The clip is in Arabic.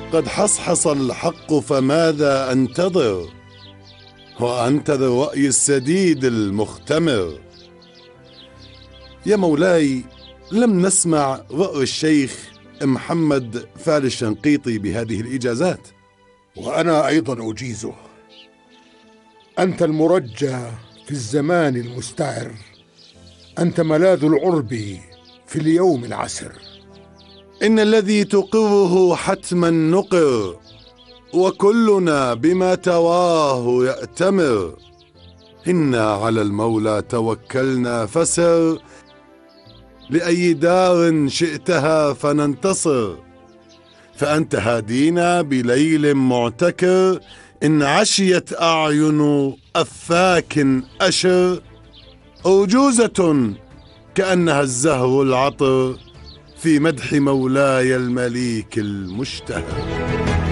قد حصحص الحق فماذا أنتظر، وأنتظر الرأي السديد المختمر. يا مولاي، لم نسمع رأي الشيخ محمد فارس الشنقيطي بهذه الإجازات. وأنا أيضا أجيزه. أنت المرجى في الزمان المستعر، أنت ملاذ العرب في اليوم العسر. إن الذي تقره حتما نقر، وكلنا بما تواه يأتمر. إنا على المولى توكلنا فسر، لأي دار شئتها فننتصر. فأنت هادينا بليل معتكر، إن عشيت أعين أفاك أشر. أرجوزة كأنها الزهر العطر، في مدح مولاي المليك المشتهر.